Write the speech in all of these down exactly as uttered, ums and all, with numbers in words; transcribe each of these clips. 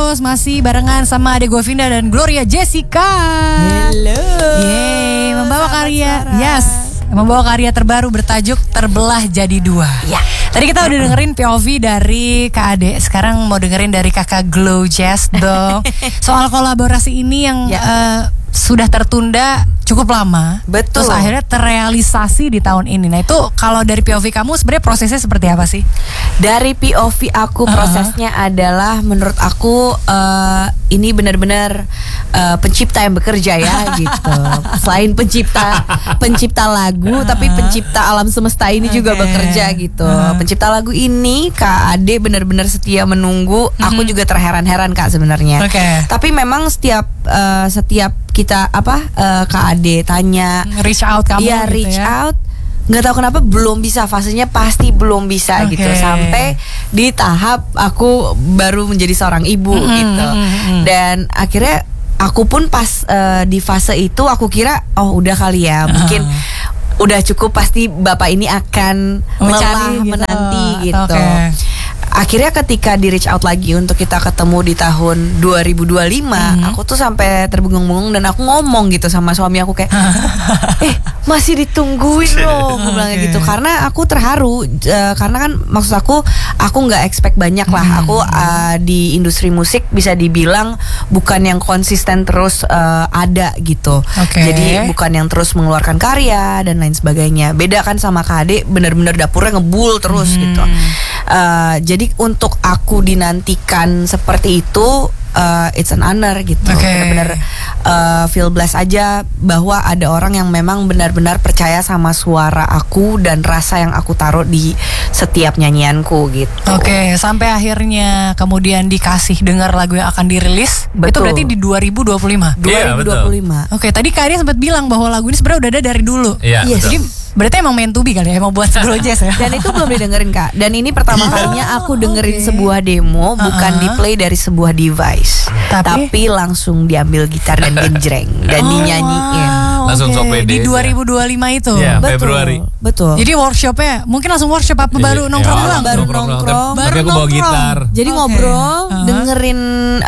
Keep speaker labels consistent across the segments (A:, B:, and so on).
A: terus masih barengan sama Ade Govinda dan Gloria Jessica.
B: Hello.
A: Yeay, membawa karya, yes, membawa karya terbaru bertajuk Terbelah Jadi Dua.
B: Ya.
A: Tadi kita udah dengerin P O V dari Kak Ade, sekarang mau dengerin dari Kakak Glow Jazz dong. Soal kolaborasi ini yang
B: ya.
A: uh, sudah tertunda cukup lama.
B: Betul.
A: Terus akhirnya terrealisasi di tahun ini. Nah itu kalau dari P O V kamu sebenarnya prosesnya seperti apa sih?
B: Dari P O V aku prosesnya uh-huh. adalah menurut aku uh, ini benar-benar uh, pencipta yang bekerja ya gitu. Selain pencipta pencipta lagu, uh-huh. tapi pencipta alam semesta ini okay. juga bekerja gitu. Uh-huh. Pencipta lagu ini Kak Ade benar-benar setia menunggu. Uh-huh. Aku juga terheran-heran Kak sebenarnya.
A: Okay.
B: Tapi memang setiap uh, setiap kita apa uh, Kak Ade tanya
A: reach out kamu
B: ya
A: gitu
B: reach
A: ya.
B: out nggak tahu kenapa belum bisa, fasenya pasti belum bisa okay. gitu sampai di tahap aku baru menjadi seorang ibu mm-hmm, gitu mm-hmm. dan akhirnya aku pun pas uh, di fase itu aku kira oh udah kali ya mungkin uh. udah cukup, pasti bapak ini akan lelah gitu. menanti gitu. Okay. Akhirnya ketika di reach out lagi untuk kita ketemu di tahun dua ribu dua puluh lima, mm-hmm. aku tuh sampai terbengong-bengong dan aku ngomong gitu sama suami aku kayak, eh masih ditungguin loh, aku bilang gitu karena aku terharu uh, karena kan maksud aku aku nggak expect banyak lah, mm-hmm. aku uh, di industri musik bisa dibilang bukan yang konsisten terus uh, ada gitu, okay. jadi bukan yang terus mengeluarkan karya dan lain sebagainya. Beda kan sama Kak Ade, bener-bener dapurnya ngebul terus mm-hmm. gitu. Uh, jadi untuk aku dinantikan seperti itu, uh, it's an honor gitu. Okay. Benar-benar uh, feel blessed aja bahwa ada orang yang memang benar-benar percaya sama suara aku dan rasa yang aku taruh di setiap nyanyianku gitu.
A: Oke, okay, sampai akhirnya kemudian dikasih dengar lagu yang akan dirilis. Betul. Itu berarti di dua ribu dua puluh lima.
B: dua ribu dua puluh lima.
A: Yeah, Oke, okay, tadi Kak Ade sempat bilang bahwa lagu ini sebenarnya udah ada dari dulu.
C: Iya. Yeah,
B: yes.
C: Jadi
A: berarti emang meant to be kali ya, emang buat Glow Jazz ya.
B: Dan itu belum didengerin Kak. Dan ini pertama kalinya aku dengerin okay. sebuah demo, bukan uh-huh. di play dari sebuah device, tapi, tapi langsung diambil gitar dan genjreng dan oh, dinyanyiin.
A: Wow,
C: langsung
A: okay.
C: sok pede.
A: Di dua ribu dua puluh lima itu.
C: Ya,
B: betul,
C: Februari.
B: Betul.
A: Jadi workshopnya mungkin langsung workshop apa
C: Jadi,
A: baru nongkrong
C: ya,
A: doang?
B: Baru nongkrong.
C: Tapi aku bawa gitar.
B: Jadi okay. ngobrol, uh-huh. dengerin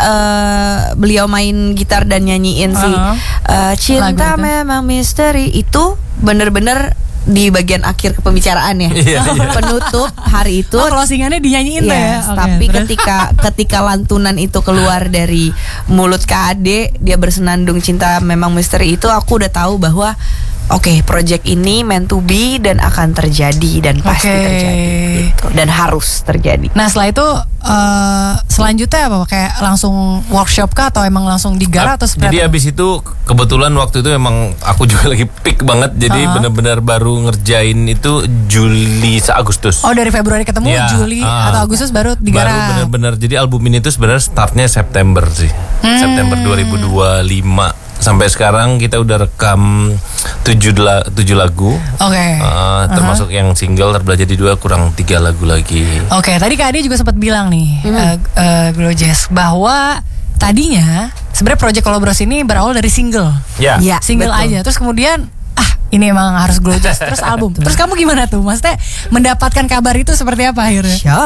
B: uh, beliau main gitar dan nyanyiin uh-huh. si uh, Cinta Memang Misteri itu bener-bener di bagian akhir pembicaraannya.
C: Iya, iya.
B: Penutup hari itu.
A: Oh, closingannya dinyanyiin tuh
B: yes,
A: ya. Okay,
B: tapi
A: terus?
B: ketika ketika lantunan itu keluar dari mulut Kak Ade, dia bersenandung Cinta Memang Misteri itu, aku udah tahu bahwa oke, okay, project ini meant to be dan akan terjadi dan pasti okay. terjadi gitu. Dan harus terjadi.
A: Nah setelah itu uh, selanjutnya apa? Kayak langsung workshop kah atau emang langsung digarap atau seperti?
C: Jadi abis itu kebetulan waktu itu emang aku juga lagi peak banget. Jadi uh-huh. benar-benar baru ngerjain itu Juli Agustus.
A: Oh dari Februari ketemu ya, Juli uh, atau Agustus baru digarap.
C: Baru benar-benar. Jadi album ini tuh sebenarnya startnya September sih. Hmm. September dua ribu dua puluh lima. Sampai sekarang kita udah rekam tujuh, la, tujuh lagu. Oke. Okay. Uh, termasuk uh-huh. yang single Terbelah Jadi Dua, kurang tiga lagu lagi.
A: Oke, okay, tadi Kak Ade juga sempat bilang nih, hmm. uh, uh, Glow Jazz, bahwa tadinya sebenarnya proyek kolaborasi ini berawal dari single.
C: Ya.
A: Yeah. Single betul. aja. Terus kemudian ini emang harus Glow Jazz, terus album. Terus kamu gimana tuh? Maksudnya mendapatkan kabar itu seperti apa akhirnya?
B: Shock.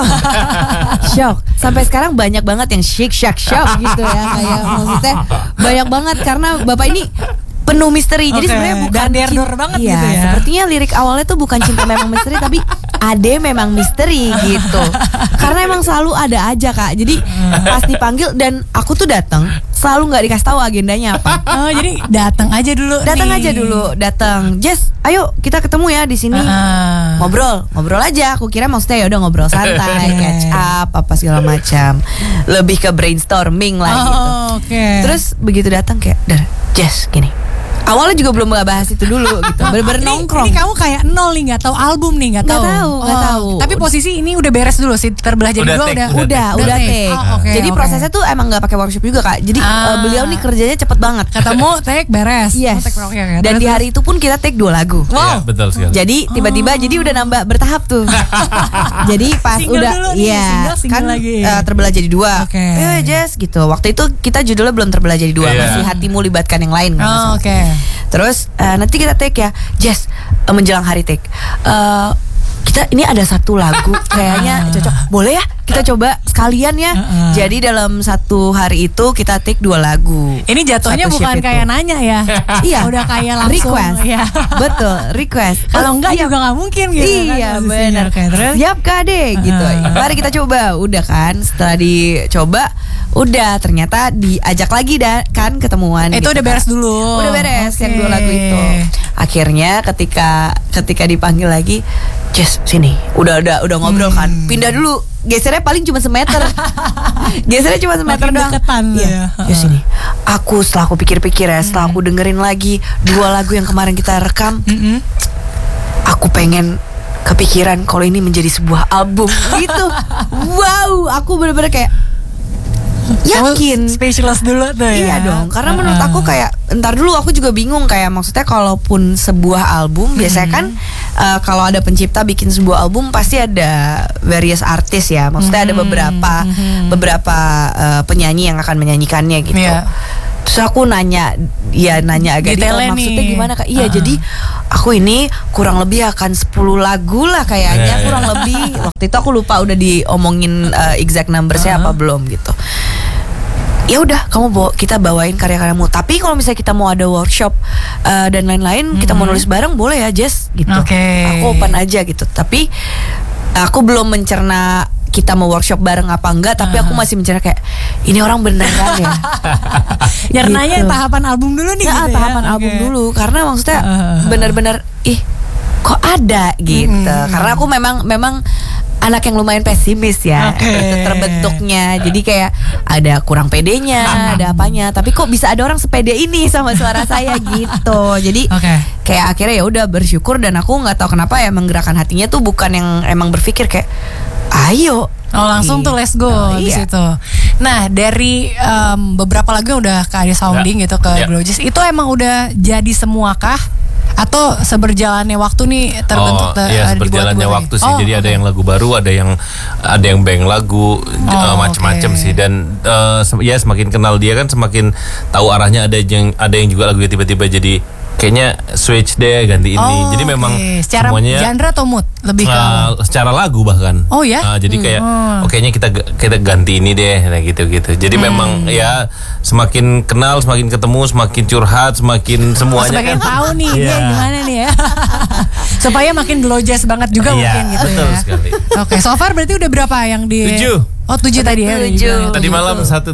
B: Shock. Sampai sekarang banyak banget yang shake, shock, shock gitu ya. Kayak maksudnya banyak banget karena Bapak ini penuh misteri. Jadi okay. sebenarnya bukan
A: dar-dar banget
B: iya,
A: gitu ya. Sepertinya
B: lirik awalnya tuh bukan Cinta Memang Misteri tapi Ade Memang Misteri gitu. Karena emang selalu ada aja Kak. Jadi pas dipanggil dan aku tuh datang selalu nggak dikasih tahu agendanya apa.
A: Oh jadi datang aja dulu.
B: Datang aja dulu, datang. Jess, ayo kita ketemu ya di sini. Uh. Ngobrol, ngobrol aja. Aku kira maksudnya ya udah ngobrol santai, catch up apa segala macam. Lebih ke brainstorming lah gitu.
A: Oh, okay.
B: Terus begitu datang kayak, "Dar, Jess, gini." Awalnya juga belum gak bahas itu dulu gitu. Bener-bener nongkrong.
A: Ini kamu kayak nol nih, gak tahu album nih, gak tahu.
B: Gak tahu, gak
A: oh.
B: tahu.
A: Tapi posisi ini udah beres dulu sih, Terbelah Jadi Dua udah.
B: Udah, udah, udah take.
A: Oh, okay,
B: Jadi
A: okay. prosesnya
B: tuh emang gak pakai workshop juga Kak. Jadi
A: ah.
B: uh, beliau nih kerjanya cepet banget.
A: Ketemu, take, beres.
B: Yes.
A: Take, okay, okay.
B: Dan di hari itu pun kita take dua lagu.
A: Wow.
C: Ya, betul sekali.
B: Jadi tiba-tiba oh. jadi udah nambah bertahap tuh. Jadi pas
A: single
B: udah,
A: single,
B: iya
A: single
B: kan
A: lagi.
B: Uh, Terbelah Jadi Dua.
A: Oke. Okay.
B: Eh Jess gitu. Waktu itu kita judulnya belum Terbelah Jadi Dua, yeah. masih Hatimu Libatkan Yang Lain.
A: Oh, Oke. Okay.
B: Terus uh, nanti kita take ya, Jess, uh, menjelang hari take. Uh, kita kita ini ada satu lagu kayaknya cocok, boleh ya kita coba sekalian ya. Uh-uh. Jadi dalam satu hari itu kita take dua lagu.
A: Ini jatuhnya
B: satu
A: bukan kayak nanya ya.
B: Iya,
A: udah kayak langsung
B: request.
A: Ya.
B: Betul, request.
A: Kalau enggak juga nggak mungkin gitu.
B: Iya,
A: kan,
B: benar. Siap Kak Ade uh-huh. gitu. Mari kita coba. Udah kan, setelah dicoba udah ternyata diajak lagi dah kan ketemuan.
A: Itu
B: gitu,
A: udah beres
B: kan.
A: dulu.
B: Udah beres
A: okay.
B: yang dua lagu itu. Akhirnya ketika ketika dipanggil lagi, Jess sini. Udah udah udah ngobrol hmm. kan. Pindah dulu. Gesernya paling cuma semeter. Gesernya cuma semeter doang.
A: Iya.
B: Ya sini. Aku setelah aku pikir-pikir ya, setelah aku dengerin lagi dua lagu yang kemarin kita rekam, mm-hmm. aku pengen kepikiran kalau ini menjadi sebuah album gitu. Wow, aku bener-bener kayak yakin.
A: Speechless dulu tuh ya.
B: Iya dong, karena uh-uh. menurut aku kayak entar dulu aku juga bingung kayak maksudnya kalaupun sebuah album hmm. biasanya kan uh, kalau ada pencipta bikin sebuah album pasti ada various artis ya. Maksudnya hmm. ada beberapa hmm. beberapa uh, penyanyi yang akan menyanyikannya gitu. Yeah. Terus aku nanya, ya nanya agak detail maksudnya gimana Kak? Iya, uh-huh. jadi aku ini kurang lebih akan sepuluh lagu lah kayaknya, kurang lebih. Waktu itu aku lupa udah diomongin uh, exact numbersnya uh-huh. apa belum gitu. Ya udah, kamu bawa, kita bawain karya-karyamu. Tapi kalau misalnya kita mau ada workshop uh, dan lain-lain, mm-hmm. kita mau nulis bareng boleh ya, Jess gitu.
A: Okay.
B: Aku open aja gitu. Tapi aku belum mencerna kita mau workshop bareng apa enggak, tapi aku masih mencerna kayak ini orang beneran ya.
A: Nyernanya gitu. Tahapan album dulu nih.
B: Nah,
A: gitu
B: tahapan
A: ya?
B: album
A: okay.
B: dulu, karena maksudnya uh. bener-bener ih kok ada gitu. Mm-hmm. Karena aku memang memang anak yang lumayan pesimis ya, okay. terbentuknya. Jadi kayak ada kurang pedenya, ada apanya. Tapi kok bisa ada orang sepede ini sama suara saya gitu. Jadi okay. kayak akhirnya ya udah bersyukur, dan aku nggak tahu kenapa ya menggerakkan hatinya tuh bukan yang emang berpikir kayak ayo.
A: Oh langsung gitu. Tuh let's go oh, di
B: iya.
A: situ. Nah dari um, beberapa lagu yang udah Kak Ade sounding ya. gitu ke ya. Glowjess, itu emang udah jadi semua kah? Atau seberjalannya waktu nih terbentuk?
C: Oh iya, seberjalannya waktu sih. Oh, Jadi okay. ada yang lagu baru, ada yang ada yang bank lagu, oh, uh, macam-macam okay. sih. Dan uh, ya semakin kenal dia kan semakin tahu arahnya. Ada yang ada yang juga lagu tiba-tiba jadi kayaknya switch deh ganti ini. Oh, jadi memang okay. secara semuanya
A: genre atau mood lebih ke
C: uh, secara lagu bahkan.
A: Oh ya.
C: Uh, jadi kayak hmm. oh, kayaknya kita kita ganti ini deh, nah gitu-gitu. Jadi hmm. memang ya semakin kenal, semakin ketemu, semakin curhat, semakin semuanya
A: oh, semakin
C: kan
A: tahu nih yeah. dia gimana nih ya. Supaya makin Glowjess banget juga yeah, mungkin gitu
C: betul
A: ya.
C: Sekali.
A: Oke, okay, so far berarti udah berapa yang di
C: tujuh.
A: Oh tujuh tadi ya.
B: Tujuh.
C: Tadi malam satu.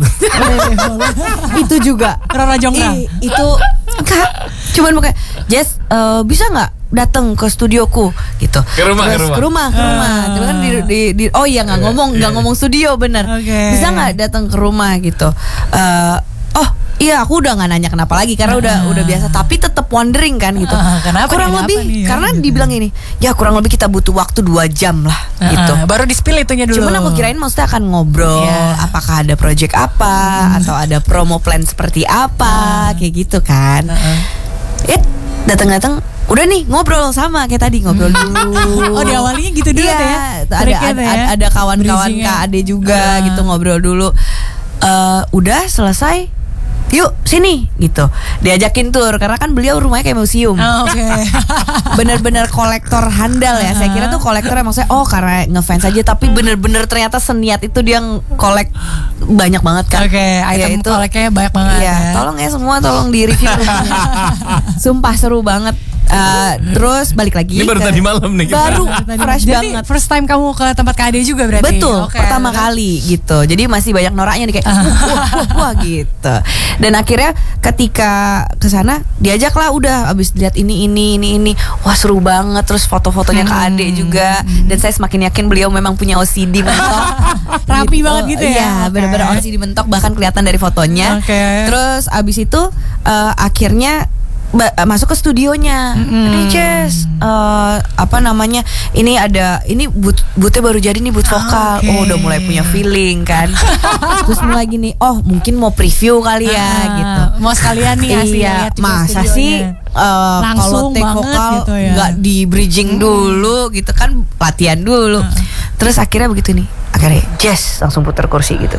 B: Itu juga
A: Roro Jonggrang.
B: Itu Kak, cuman mau kayak Jess uh, bisa nggak datang ke studioku gitu.
C: Ke rumah,
B: Terus,
C: ke rumah.
B: Ke rumah, ke rumah. Uh. Tapi kan di, di, di oh iya nggak ngomong, nggak ngomong studio bener. Okay. Bisa nggak datang ke rumah gitu. Uh, oh iya aku udah nggak nanya kenapa lagi karena uh. udah udah biasa. Tapi tetap wondering kan gitu. Uh,
A: kenapa,
B: kurang
A: kenapa
B: lebih
A: nih, ya,
B: karena
A: gitu.
B: Dibilang ini ya kurang lebih kita butuh waktu dua jam lah uh, gitu.
A: Baru di spill itunya dulu.
B: Cuman aku kirain maksudnya akan ngobrol yeah. apakah ada project apa hmm. atau ada promo plan seperti apa uh. kayak gitu kan. Uh-uh. It datang-datang udah nih ngobrol sama kayak tadi ngobrol dulu.
A: Oh di awalnya gitu dulu
B: iya,
A: ya.
B: Ada ada, ada, ada kawan-kawan Kak Ade juga uh. gitu ngobrol dulu. Uh, udah selesai. Yuk sini gitu. Diajakin tur karena kan beliau rumahnya kayak museum.
A: Oh, Oke. Okay.
B: Bener-bener kolektor handal ya. Saya kira tuh kolektor emang saya oh karena ngefans aja, tapi bener-bener ternyata seniat itu dia kolek banyak banget kan.
A: Oke, okay, item ya, itu koleknya banyak banget.
B: Iya, ya. Tolong ya semua tolong di review. Sumpah seru banget. Uh, terus balik lagi.
C: Ini baru
B: ke,
C: tadi malam nih.
B: Baru fresh
A: Jadi,
B: banget.
A: First time kamu ke tempat Kak Ade juga berarti.
B: Betul,
A: okay.
B: pertama kali gitu. Jadi masih banyak noraknya nih kayak wah, wah, wah, wah gitu. Dan akhirnya ketika ke sana diajaklah udah abis lihat ini ini ini ini. Wah seru banget. Terus foto-fotonya hmm. Kak Ade juga. Dan saya semakin yakin beliau memang punya O C D mentok.
A: Rapi
B: gitu.
A: banget gitu ya.
B: Iya, okay. benar-benar O C D mentok bahkan kelihatan dari fotonya.
A: Okay.
B: Terus abis itu uh, akhirnya Ba- masuk ke studionya. Mm-hmm. Ini Jess uh, apa namanya? Ini ada ini boot bootnya baru jadi nih boot vokal. Okay. Oh udah mulai punya feeling kan. Terus mulai gini, oh mungkin mau preview kali ya uh, gitu.
A: Mau sekalian nih hasilnya.
B: Iya, masa sih uh, kalau take vokal gitu ya. Nggak di bridging hmm. dulu gitu kan, latihan dulu. Uh. Terus akhirnya begitu nih. Akhirnya Jess langsung putar kursi gitu.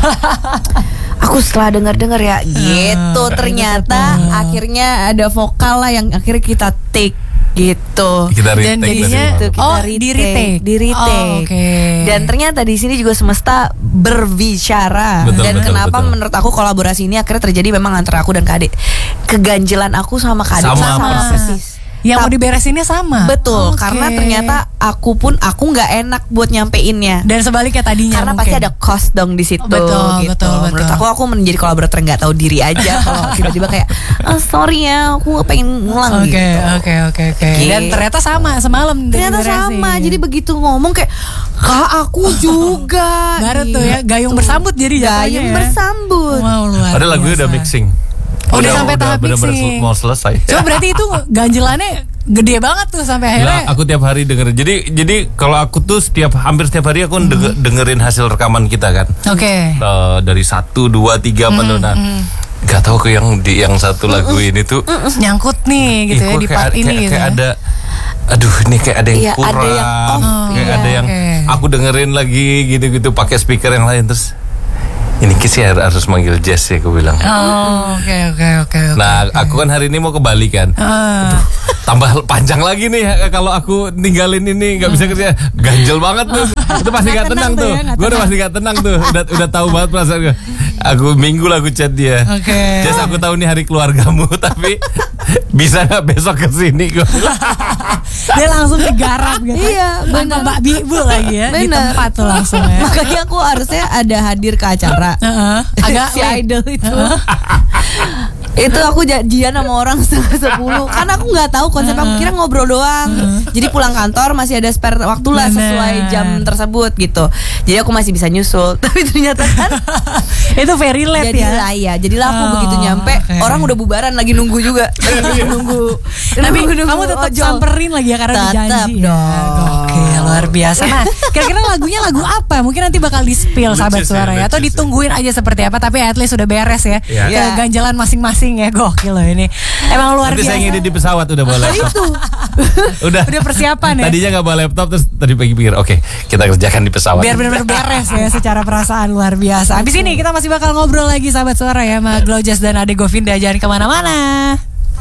B: Aku setelah dengar-dengar ya gitu ternyata akhirnya ada vokal lah yang akhirnya kita take gitu.
C: Kita retake
A: Dan jadinya
B: Itu kita
A: oh
B: retake,
A: di retake,
B: di retake.
A: Oh, okay.
B: Dan ternyata di sini juga semesta berbicara.
C: Betul,
B: dan
C: betul,
B: kenapa
C: betul.
B: menurut aku kolaborasi ini akhirnya terjadi memang antara aku dan Kak Ade. Keganjilan aku sama Kak Ade
C: Sama,
B: sama
A: sama.
B: persis.
A: Yang mau diberesinnya sama.
B: Betul,
A: Oke.
B: karena ternyata aku pun aku nggak enak buat nyampeinnya.
A: Dan sebaliknya tadinya
B: Karena
A: mungkin.
B: pasti ada cost dong di situ.
A: Betul,
B: gitu.
A: betul, betul.
B: Menurut aku aku menjadi kolaborator nggak tahu diri aja kalau tiba-tiba kayak, oh, sorry ya, aku pengen ngulang
A: Oke,
B: gitu.
A: oke, oke, oke.
B: Oke.
A: Dan ternyata sama semalam
B: Ternyata
A: diberesin.
B: sama, jadi begitu ngomong kayak, kak aku juga.
A: baru tuh ya
B: Gitu.
A: gayung bersambut jadi jatuhnya
B: Gayung
A: ya.
B: bersambut.
A: Wow, luar
C: Ada lagunya
A: biasa.
C: udah mixing.
A: Oh, udah sampai tahap
C: bener-bener
A: mixing.
C: mau selesai.
A: Coba berarti itu ganjelannya gede banget tuh sampai akhirnya.
C: Nah, aku tiap hari dengerin. Jadi jadi kalau aku tuh setiap hampir setiap hari aku denger- dengerin hasil rekaman kita kan.
A: Oke.
C: Eh, dari satu, dua, tiga, apa tuh, nah, gak tahu ke yang di yang satu lagu ini tuh
A: Nyangkut nih gitu
C: ih,
A: ya
C: kok
A: di
C: kayak,
A: part ini
C: kayak,
A: gitu.
C: kayak
A: ya.
C: ada, aduh ini kayak ada yang
B: Iya, ada
C: kurang,
B: yang off.
C: kayak
B: Iya,
C: ada yang
A: oke.
C: aku dengerin lagi gitu-gitu pakai speaker yang lain terus. Ini sih harus, harus manggil Jess ya, aku bilang.
A: Oh, oke oke oke oke.
C: Nah, aku kan hari ini mau ke Bali kan.
A: Ah.
C: Tambah panjang lagi nih kalau aku ninggalin ini nggak bisa kerja, ganjel banget tuh. Itu pasti
A: Nggak
C: nggak tenang,
A: tenang tuh
C: tuh.
A: ya, nggak
C: Gue udah
A: tenang.
C: pasti nggak tenang tuh. Udah udah tahu banget perasaan gue. Aku minggu lah aku chat dia.
A: Oke.
C: Jess, aku tahu nih hari keluargamu, tapi bisa nggak besok ke sini? Gue bilang.
A: Dia langsung digarap gitu.
B: Iya,
A: Tanpa
B: bener.
A: Mbak Bibu lagi ya di
B: Bener.
A: tempat tuh langsung ya.
B: Makanya aku harusnya ada hadir ke acara.
A: Heeh. Agak
B: si idol itu. Itu aku janjian sama orang setengah sepuluh. Karena aku nggak tahu konsep, aku kira ngobrol doang. Jadi pulang kantor masih ada spare waktu lah
A: Bener.
B: sesuai jam tersebut gitu. Jadi aku masih bisa nyusul. Tapi ternyata kan
A: itu very late
B: jadi
A: ya.
B: lah ya. Jadilah aku
A: Oh,
B: begitu nyampe
A: oke.
B: orang udah bubaran lagi nunggu juga. Lagi nunggu.
A: Tapi
B: Nunggu-nunggu
A: kamu tetap
B: ojol.
A: samperin lagi ya karena udah
B: Tetep
A: janji.
B: dong.
A: Oke, luar biasa. Nah, kira-kira lagunya lagu apa? Mungkin nanti bakal di-spill
C: Lucu
A: sahabat
C: sih,
A: suara ya,
C: lucu
A: atau
C: sih.
A: ditungguin aja seperti apa. Tapi at least udah beres ya.
C: Iya.
A: Ke
B: Iya.
A: ganjalan masing-masing ya. Gokil loh ini. Emang luar
C: Nanti
A: biasa.
C: saya ngedit di pesawat udah boleh.
B: Itu.
C: udah.
A: Udah persiapan ya.
C: Tadinya nggak bawa laptop terus tadi pagi pikir, oke kita kerjakan di pesawat.
A: Biar benar-benar beres ya secara perasaan, luar biasa. Habis ini kita masih bakal ngobrol lagi sahabat suara ya sama Glowjust dan Ade Govinda. Jangan kemana-mana.